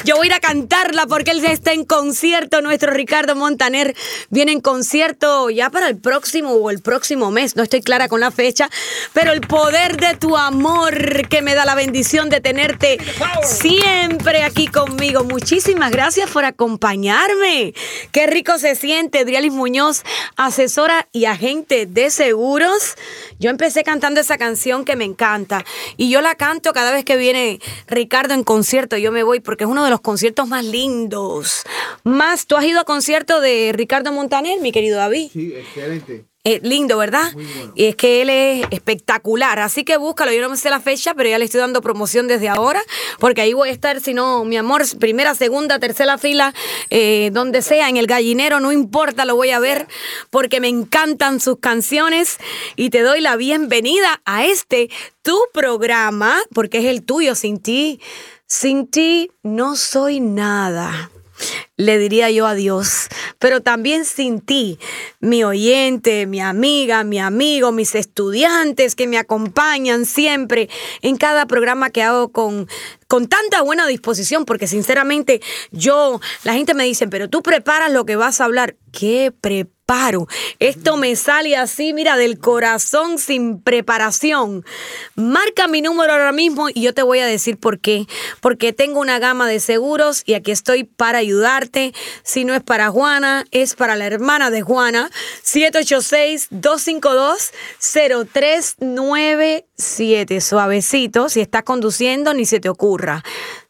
Yo voy a ir a cantarla porque él está en concierto. Nuestro Ricardo Montaner viene en concierto ya para el próximo mes. No estoy clara con la fecha, pero el poder de tu amor que me da la bendición de tenerte siempre aquí conmigo. Muchísimas gracias por acompañarme. Qué rico se siente. Drialis Muñoz, asesora y agente de seguros. Yo empecé cantando esa canción que me encanta y yo la canto cada vez que viene Ricardo en concierto. Yo me voy porque es uno de los conciertos más lindos. ¿Tú has ido a concierto de Ricardo Montaner, mi querido David? Sí, excelente. Lindo, ¿verdad? Muy bueno. Y es que él es espectacular, así que búscalo. Yo no me sé la fecha, pero ya le estoy dando promoción desde ahora, porque ahí voy a estar, si no, mi amor, primera, segunda, tercera fila, donde sea, en el Gallinero, no importa, lo voy a ver, porque me encantan sus canciones y te doy la bienvenida a tu programa, porque es el tuyo. Sin ti no soy nada. Le diría yo a Dios, pero también sin ti, mi oyente, mi amiga, mi amigo, mis estudiantes que me acompañan siempre en cada programa que hago con tanta buena disposición, porque sinceramente la gente me dice, pero tú preparas lo que vas a hablar. ¿Qué preparo? Esto me sale así, mira, del corazón, sin preparación. Marca mi número ahora mismo y yo te voy a decir por qué. Porque tengo una gama de seguros y aquí estoy para ayudarte. Si no es para Juana, es para la hermana de Juana. 786-252-0397. Suavecito, si estás conduciendo, ni se te ocurra.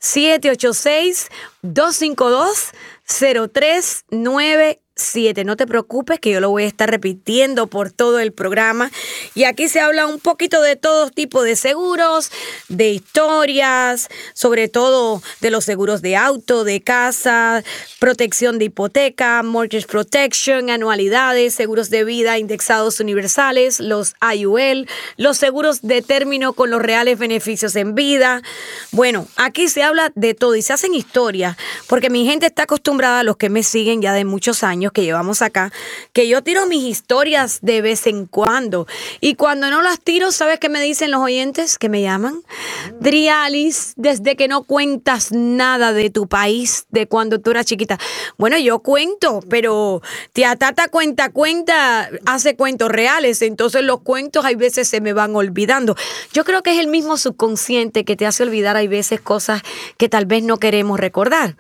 786-252-0397. No te preocupes que yo lo voy a estar repitiendo por todo el programa. Y aquí se habla un poquito de todo tipo de seguros, de historias, sobre todo de los seguros de auto, de casa, protección de hipoteca, mortgage protection, anualidades, seguros de vida indexados universales, los IUL, los seguros de término con los reales beneficios en vida. Bueno, aquí se habla de todo y se hacen historias, porque mi gente está acostumbrada, a los que me siguen ya de muchos años que llevamos acá, que yo tiro mis historias de vez en cuando. Y cuando no las tiro, ¿sabes qué me dicen los oyentes que me llaman? Drialis, desde que no cuentas nada de tu país, de cuando tú eras chiquita. Bueno, yo cuento, pero tía Tata cuenta, hace cuentos reales, entonces los cuentos hay veces se me van olvidando. Yo creo que es el mismo subconsciente que te hace olvidar, hay veces, cosas que tal vez no queremos recordar.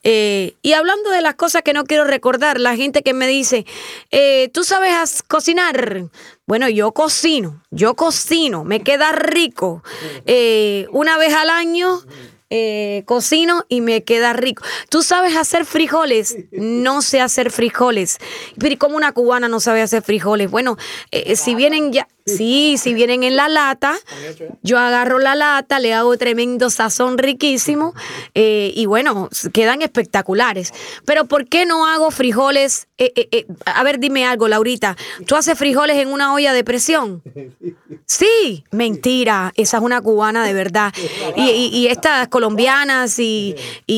Y hablando de las cosas que no quiero recordar, la gente que me dice, ¿tú sabes cocinar? Bueno, yo cocino, me queda rico. Una vez al año cocino y me queda rico. ¿Tú sabes hacer frijoles? No sé hacer frijoles. Pero ¿cómo una cubana no sabe hacer frijoles? Bueno, si vienen en la lata, yo agarro la lata, le hago tremendo sazón riquísimo y bueno, quedan espectaculares. Pero ¿por qué no hago frijoles? A ver, dime algo, Laurita. ¿Tú haces frijoles en una olla de presión? Sí, mentira. Esa es una cubana de verdad. Y estas colombianas y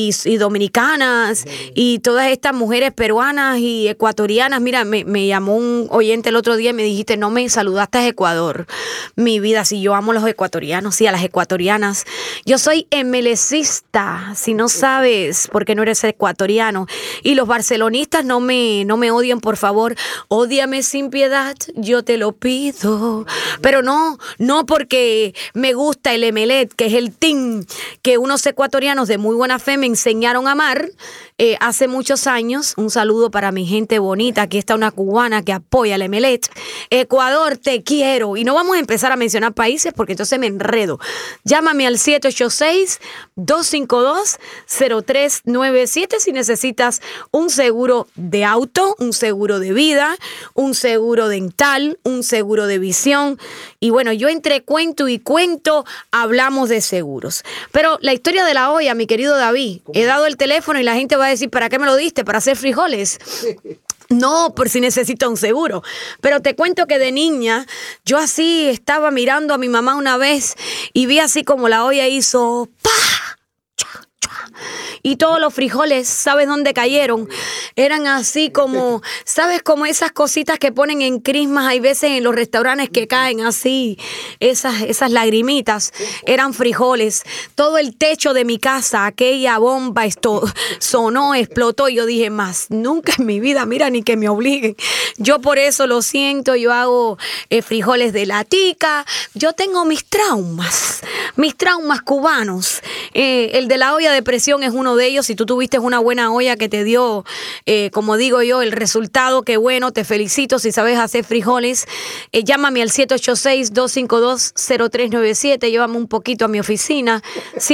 dominicanas y todas estas mujeres peruanas y ecuatorianas. Mira, me llamó un oyente el otro día y me dijiste, no me saludaste a Ecuador. Mi vida, si yo amo a los ecuatorianos, sí, a las ecuatorianas. Yo soy MLCista, si no sabes, porque no eres ecuatoriano. Y los barcelonistas no me odien, por favor. Ódiame sin piedad, yo te lo pido. Pero no porque me gusta el Emelec, que es el team que unos ecuatorianos de muy buena fe me enseñaron a amar hace muchos años. Un saludo para mi gente bonita. Aquí está una cubana que apoya el Emelec. Ecuador, te quiero. Y no vamos a empezar a mencionar países porque entonces me enredo. Llámame al 786-252-0397 si necesitas un seguro de auto, un seguro de vida, un seguro dental, un seguro de visión. Y bueno, yo entre cuento y cuento hablamos de seguros. Pero la historia de la olla, mi querido David, he dado el teléfono y la gente va a decir, ¿para qué me lo diste? ¿Para hacer frijoles? No, por si necesito un seguro. Pero te cuento que de niña, yo así estaba mirando a mi mamá una vez y vi así como la olla hizo ¡pa! y todos los frijoles, ¿sabes dónde cayeron? Eran así como, ¿sabes? Como esas cositas que ponen en Christmas, hay veces en los restaurantes que caen así, esas lagrimitas, eran frijoles. Todo el techo de mi casa, aquella bomba sonó, explotó, y yo dije, más nunca en mi vida, mira, ni que me obliguen. Yo por eso lo siento, yo hago frijoles de latica, yo tengo mis traumas cubanos. El de la olla de presión es uno de ellos. Si tú tuviste una buena olla que te dio, como digo yo, el resultado, qué bueno, te felicito. Si sabes hacer frijoles, llámame al 786-252-0397, llévame un poquito a mi oficina,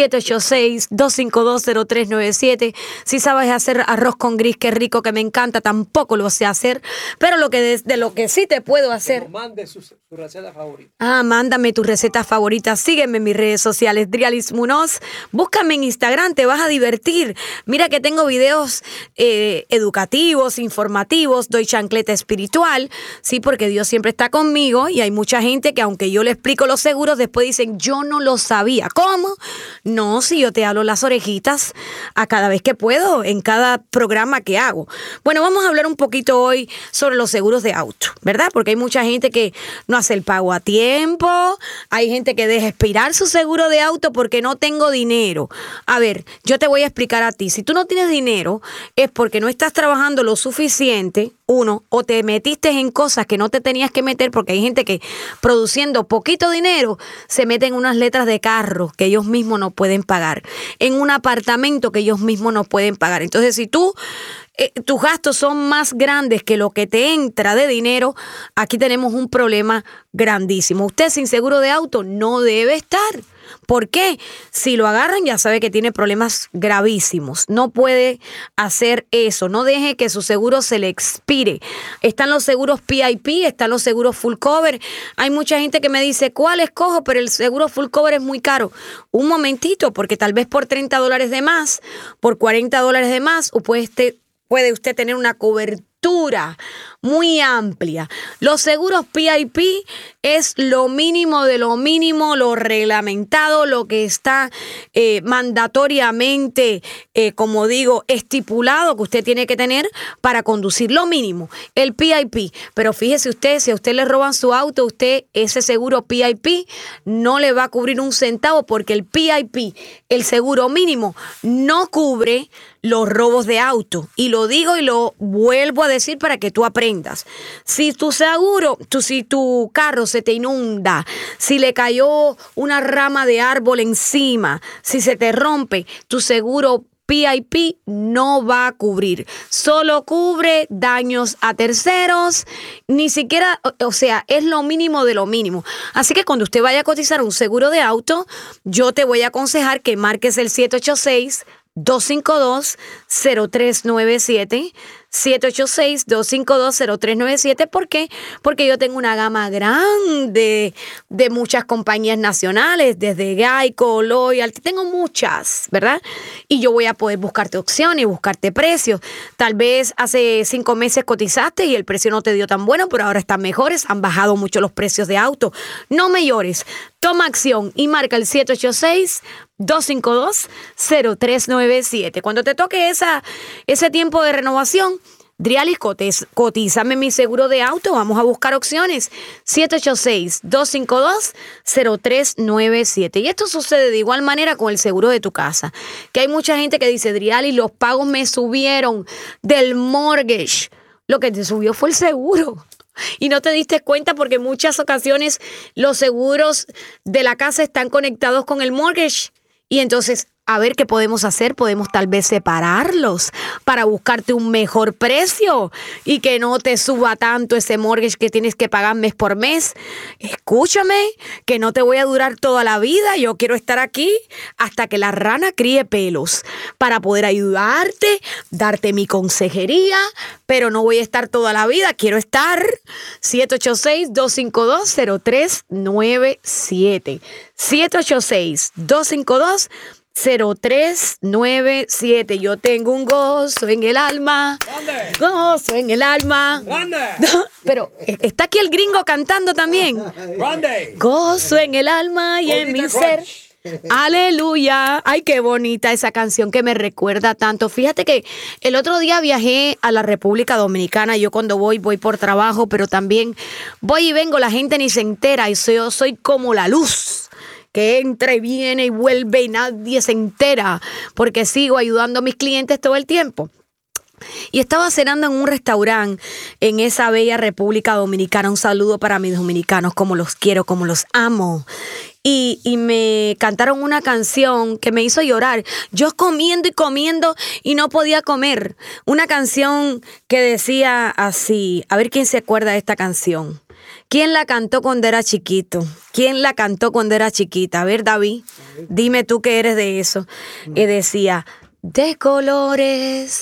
786-252-0397. Si sabes hacer arroz con gris, qué rico, que me encanta, tampoco lo sé hacer, pero de lo que sí te puedo hacer. Mande su receta favorita. Mándame tu receta favorita. Sígueme en mis redes sociales, Drialis Munoz. Búscame en Instagram, te vas a divertir. Mira que tengo videos educativos, informativos, doy chancleta espiritual, sí, porque Dios siempre está conmigo, y hay mucha gente que aunque yo le explico los seguros, después dicen, yo no lo sabía. ¿Cómo? No, si yo te hablo las orejitas a cada vez que puedo, en cada programa que hago. Bueno, vamos a hablar un poquito hoy sobre los seguros de auto, ¿verdad? Porque hay mucha gente que no hace el pago a tiempo, hay gente que deja expirar su seguro de auto porque no tengo dinero. A ver, yo te voy a explicar a ti. Si tú no tienes dinero, es porque no estás trabajando lo suficiente, uno, o te metiste en cosas que no te tenías que meter, porque hay gente que produciendo poquito dinero se mete en unas letras de carro que ellos mismos no pueden pagar, en un apartamento que ellos mismos no pueden pagar. Entonces, si tus gastos son más grandes que lo que te entra de dinero, aquí tenemos un problema grandísimo. Usted sin seguro de auto no debe estar. ¿Por qué? Si lo agarran, ya sabe que tiene problemas gravísimos. No puede hacer eso. No deje que su seguro se le expire. Están los seguros PIP, están los seguros full cover. Hay mucha gente que me dice, ¿cuál escojo? Pero el seguro full cover es muy caro. Un momentito, porque tal vez por $30 de más, por $40 de más, o puede usted tener una cobertura muy amplia. Los seguros PIP es lo mínimo de lo mínimo, lo reglamentado, lo que está mandatoriamente, como digo, estipulado que usted tiene que tener para conducir, lo mínimo, el PIP. Pero fíjese usted, si a usted le roban su auto, ese seguro PIP no le va a cubrir un centavo, porque el PIP, el seguro mínimo, no cubre los robos de auto. Y lo digo y lo vuelvo a decir para que tú aprendas. Si tu carro se te inunda, si le cayó una rama de árbol encima, si se te rompe, tu seguro PIP no va a cubrir. Solo cubre daños a terceros, ni siquiera, o sea, es lo mínimo de lo mínimo. Así que cuando usted vaya a cotizar un seguro de auto, yo te voy a aconsejar que marques el 786-252-0397, 786-252-0397. ¿Por qué? Porque yo tengo una gama grande de muchas compañías nacionales, desde Geico, Loyalty, tengo muchas, ¿verdad? Y yo voy a poder buscarte opciones, buscarte precios. Tal vez hace 5 meses cotizaste y el precio no te dio tan bueno, pero ahora están mejores, han bajado mucho los precios de auto. No me llores, toma acción y marca el 786-252-0397. Cuando te toque ese tiempo de renovación, Drialis, cotízame mi seguro de auto, vamos a buscar opciones. 786-252-0397. Y esto sucede de igual manera con el seguro de tu casa, que hay mucha gente que dice, Drialis, los pagos me subieron del mortgage. Lo que te subió fue el seguro. Y no te diste cuenta, porque en muchas ocasiones los seguros de la casa están conectados con el mortgage. Y entonces, a ver qué podemos hacer. Podemos tal vez separarlos para buscarte un mejor precio y que no te suba tanto ese mortgage que tienes que pagar mes por mes. Escúchame, que no te voy a durar toda la vida. Yo quiero estar aquí hasta que la rana críe pelos para poder ayudarte, darte mi consejería, pero no voy a estar toda la vida. Quiero estar. 786-252-0397. 786-252-0397. Yo tengo un gozo en el alma. ¿Dónde? Gozo en el alma. ¿Dónde? Pero está aquí el gringo cantando también. ¿Dónde? Gozo en el alma y en mi ser. Aleluya. Ay, qué bonita esa canción que me recuerda tanto. Fíjate que el otro día viajé a la República Dominicana. Yo cuando voy por trabajo, pero también voy y vengo. La gente ni se entera. Y yo soy como la luz que entra y viene y vuelve y nadie se entera porque sigo ayudando a mis clientes todo el tiempo. Y estaba cenando en un restaurante en esa bella República Dominicana. Un saludo para mis dominicanos, como los quiero, como los amo. Y me cantaron una canción que me hizo llorar. Yo comiendo y no podía comer. Una canción que decía así. A ver quién se acuerda de esta canción. ¿Quién la cantó cuando era chiquito? ¿Quién la cantó cuando era chiquita? A ver, David, dime tú que eres de eso. Y decía, de colores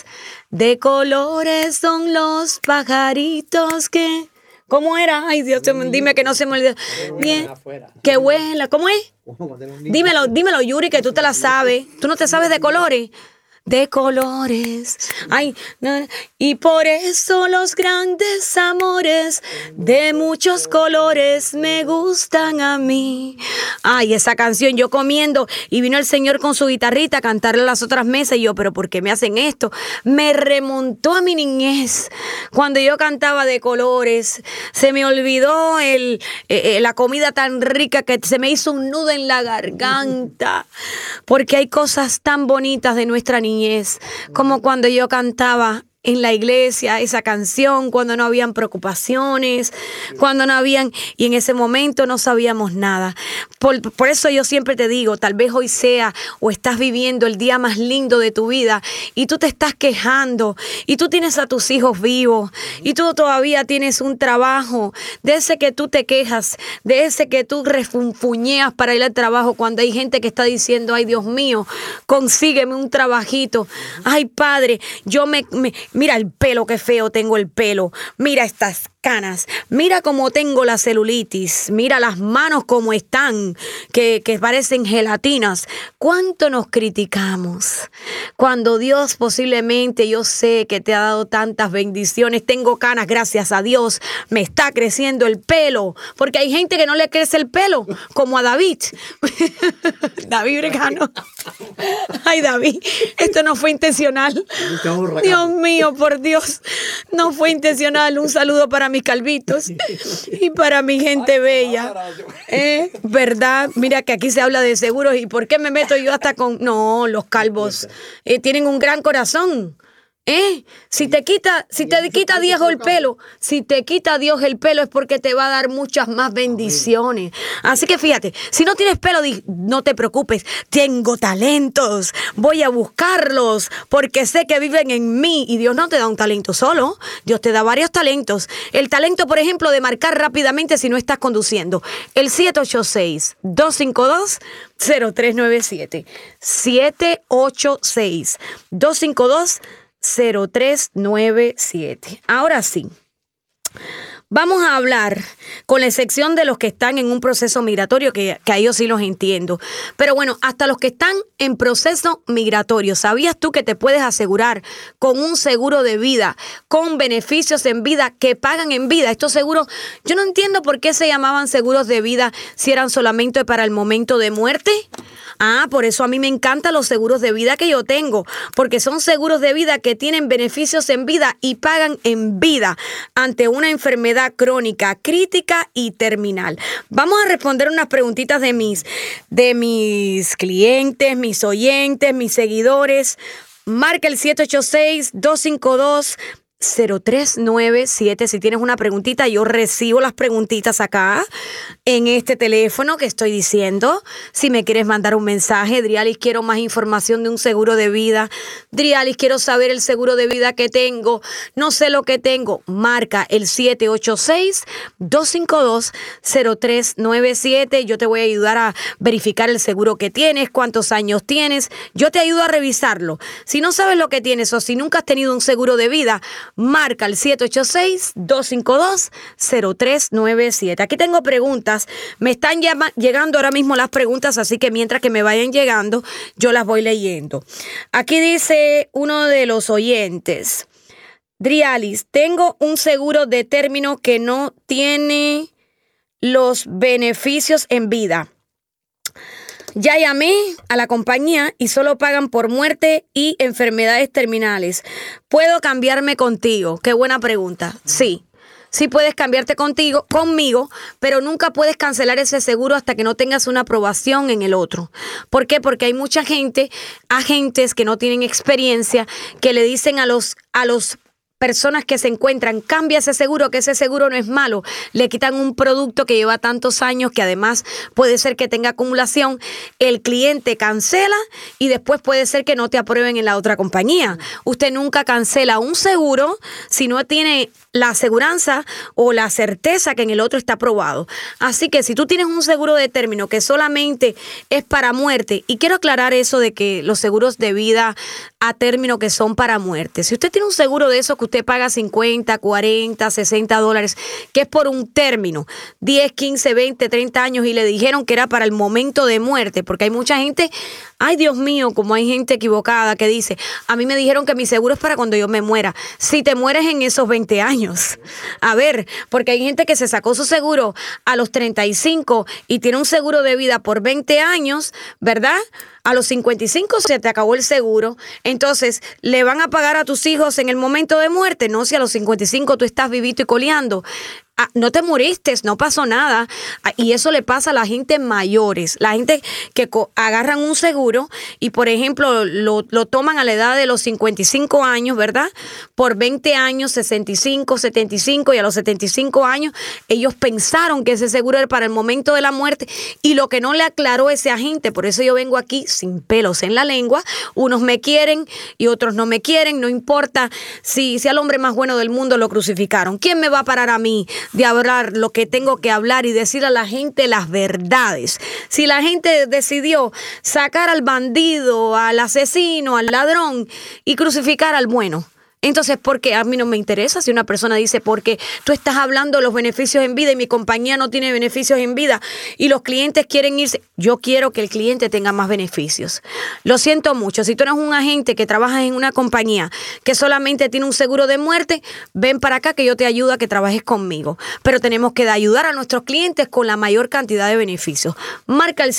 son los pajaritos que... ¿Cómo era? Ay, Dios, dime que no se me olvidó. Bien, que vuela. ¿Cómo es? Dímelo, Yuri, que tú te la sabes. ¿Tú no te sabes de colores? De colores. Ay, no, y por eso los grandes amores de muchos colores me gustan a mí. Ay, esa canción, yo comiendo y vino el Señor con su guitarrita a cantarle a las otras mesas y yo, pero ¿por qué me hacen esto? Me remontó a mi niñez cuando yo cantaba de colores. Se me olvidó la comida tan rica que se me hizo un nudo en la garganta porque hay cosas tan bonitas de nuestra niñez. Como cuando yo cantaba en la iglesia esa canción, cuando no habían preocupaciones, cuando no habían, y en ese momento no sabíamos nada. Por eso yo siempre te digo, tal vez hoy sea o estás viviendo el día más lindo de tu vida y tú te estás quejando y tú tienes a tus hijos vivos y tú todavía tienes un trabajo, de ese que tú te quejas, de ese que tú refunfuñeas para ir al trabajo cuando hay gente que está diciendo, ay Dios mío, consígueme un trabajito. Ay Padre, mira el pelo, qué feo tengo el pelo. Mira estas canas. Mira cómo tengo la celulitis. Mira las manos cómo están, que parecen gelatinas. ¿Cuánto nos criticamos? Cuando Dios posiblemente, yo sé que te ha dado tantas bendiciones. Tengo canas, gracias a Dios. Me está creciendo el pelo. Porque hay gente que no le crece el pelo, como a David. David Bregano. Ay, David, esto no fue intencional. Dios mío, por Dios, no fue intencional. Un saludo para mis calvitos y para mi gente bella. ¿Verdad? Mira que aquí se habla de seguros y ¿por qué me meto yo hasta con...? No, los calvos tienen un gran corazón. Si te quita Dios el pelo, si te quita Dios el pelo es porque te va a dar muchas más bendiciones. Así que fíjate, si no tienes pelo, no te preocupes, tengo talentos, voy a buscarlos porque sé que viven en mí y Dios no te da un talento solo, Dios te da varios talentos. El talento, por ejemplo, de marcar rápidamente si no estás conduciendo. El 786-252-0397. 786-252-0397. Ahora sí, vamos a hablar con la excepción de los que están en un proceso migratorio, que a ellos sí los entiendo. Pero bueno, hasta los que están en proceso migratorio, ¿sabías tú que te puedes asegurar con un seguro de vida, con beneficios en vida que pagan en vida? Estos seguros, yo no entiendo por qué se llamaban seguros de vida si eran solamente para el momento de muerte. Por eso a mí me encantan los seguros de vida que yo tengo, porque son seguros de vida que tienen beneficios en vida y pagan en vida ante una enfermedad crónica, crítica y terminal. Vamos a responder unas preguntitas de mis clientes, mis oyentes, mis seguidores. Marca el 786-252-0397. Si tienes una preguntita, yo recibo las preguntitas acá en este teléfono que estoy diciendo. Si me quieres mandar un mensaje, Drialis, quiero más información de un seguro de vida. Drialis, quiero saber el seguro de vida que tengo. No sé lo que tengo. Marca el 786-252-0397. Yo te voy a ayudar a verificar el seguro que tienes, cuántos años tienes. Yo te ayudo a revisarlo. Si no sabes lo que tienes o si nunca has tenido un seguro de vida, marca el 786-252-0397. Aquí tengo preguntas. Me están llegando ahora mismo las preguntas, así que mientras que me vayan llegando, yo las voy leyendo. Aquí dice uno de los oyentes: Drialis, tengo un seguro de término que no tiene los beneficios en vida. Ya llamé a la compañía y solo pagan por muerte y enfermedades terminales. ¿Puedo cambiarme contigo? Qué buena pregunta. Sí. Sí puedes cambiarte conmigo, pero nunca puedes cancelar ese seguro hasta que no tengas una aprobación en el otro. ¿Por qué? Porque hay mucha gente, agentes que no tienen experiencia, que le dicen a los personas que se encuentran, cambia ese seguro, que ese seguro no es malo. Le quitan un producto que lleva tantos años, que además puede ser que tenga acumulación. El cliente cancela y después puede ser que no te aprueben en la otra compañía. Usted nunca cancela un seguro si no tiene la aseguranza o la certeza que en el otro está aprobado. Así que si tú tienes un seguro de término que solamente es para muerte, y quiero aclarar eso de que los seguros de vida a término que son para muerte. Si usted tiene un seguro de esos que usted paga 50, 40, 60 dólares, que es por un término, 10, 15, 20, 30 años, y le dijeron que era para el momento de muerte, porque hay mucha gente, ay Dios mío, como hay gente equivocada que dice, a mí me dijeron que mi seguro es para cuando yo me muera. Si te mueres en esos 20 años. A ver, porque hay gente que se sacó su seguro a los 35 y tiene un seguro de vida por 20 años, ¿verdad? A los 55 se te acabó el seguro. Entonces, ¿le van a pagar a tus hijos en el momento de muerte? No, si a los 55 tú estás vivito y coleando. No te moriste, no pasó nada. Y eso le pasa a la gente mayores, la gente que agarran un seguro y, por ejemplo, lo toman a la edad de los 55 años, ¿verdad? Por 20 años, 65, 75, y a los 75 años ellos pensaron que ese seguro era para el momento de la muerte, y lo que no le aclaró ese agente, por eso yo vengo aquí sin pelos en la lengua. Unos me quieren y otros no me quieren, no importa si al hombre más bueno del mundo lo crucificaron. ¿Quién me va a parar a mí de hablar lo que tengo que hablar y decir a la gente las verdades? Si la gente decidió sacar al bandido, al asesino, al ladrón y crucificar al bueno, entonces, ¿por qué? A mí no me interesa si una persona dice, porque tú estás hablando de los beneficios en vida y mi compañía no tiene beneficios en vida y los clientes quieren irse. Yo quiero que el cliente tenga más beneficios. Lo siento mucho. Si tú eres un agente que trabajas en una compañía que solamente tiene un seguro de muerte, ven para acá que yo te ayudo a que trabajes conmigo. Pero tenemos que ayudar a nuestros clientes con la mayor cantidad de beneficios. Marca el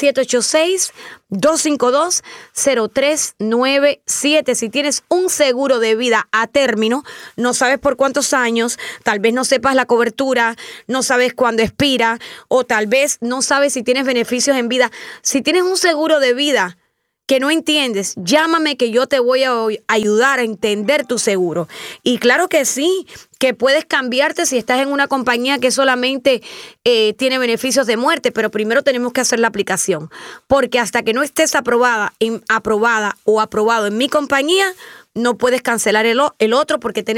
786-252-0397. Si tienes un seguro de vida a término, no sabes por cuántos años, tal vez no sepas la cobertura, no sabes cuándo expira, o tal vez no sabes si tienes beneficios en vida. Si tienes un seguro de vida que no entiendes, llámame que yo te voy a ayudar a entender tu seguro. Y claro que sí, que puedes cambiarte si estás en una compañía que solamente tiene beneficios de muerte, pero primero tenemos que hacer la aplicación, porque hasta que no estés aprobada o aprobado en mi compañía, no puedes cancelar el otro, porque